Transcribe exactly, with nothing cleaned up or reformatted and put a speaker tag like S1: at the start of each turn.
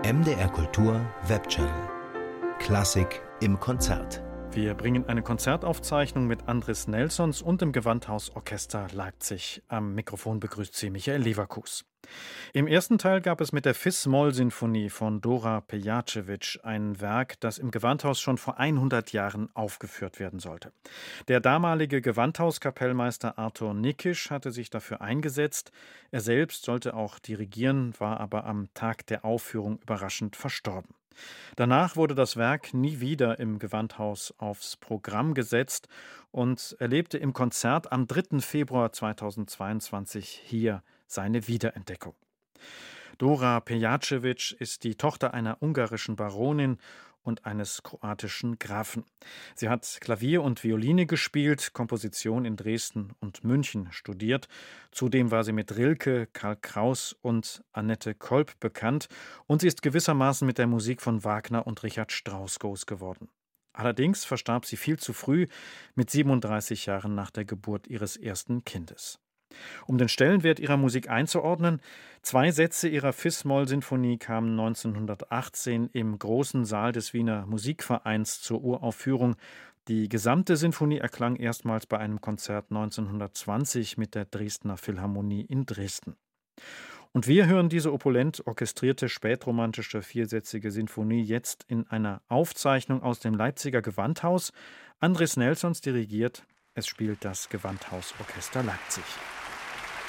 S1: M D R Kultur Webchannel. Klassik im Konzert.
S2: Wir bringen eine Konzertaufzeichnung mit Andris Nelsons und dem Gewandhausorchester Leipzig. Am Mikrofon begrüßt sie Michael Leverkus. Im ersten Teil gab es mit der Fis-Moll-Sinfonie von Dora Pejacevic ein Werk, das im Gewandhaus schon vor hundert Jahren aufgeführt werden sollte. Der damalige Gewandhauskapellmeister Arthur Nikisch hatte sich dafür eingesetzt. Er selbst sollte auch dirigieren, war aber am Tag der Aufführung überraschend verstorben. Danach wurde das Werk nie wieder im Gewandhaus aufs Programm gesetzt und erlebte im Konzert am dritten Februar zweitausendzweiundzwanzig hier seine Wiederentdeckung. Dora Pejacevic ist die Tochter einer ungarischen Baronin und eines kroatischen Grafen. Sie hat Klavier und Violine gespielt, Komposition in Dresden und München studiert. Zudem war sie mit Rilke, Karl Kraus und Annette Kolb bekannt und sie ist gewissermaßen mit der Musik von Wagner und Richard Strauss groß geworden. Allerdings verstarb sie viel zu früh, mit siebenunddreißig Jahren nach der Geburt ihres ersten Kindes. Um den Stellenwert ihrer Musik einzuordnen, zwei Sätze ihrer Fis-Moll-Sinfonie kamen neunzehnhundertachtzehn im großen Saal des Wiener Musikvereins zur Uraufführung. Die gesamte Sinfonie erklang erstmals bei einem Konzert neunzehnhundertzwanzig mit der Dresdner Philharmonie in Dresden. Und wir hören diese opulent orchestrierte spätromantische viersätzige Sinfonie jetzt in einer Aufzeichnung aus dem Leipziger Gewandhaus. Andris Nelsons dirigiert, es spielt das Gewandhausorchester Leipzig.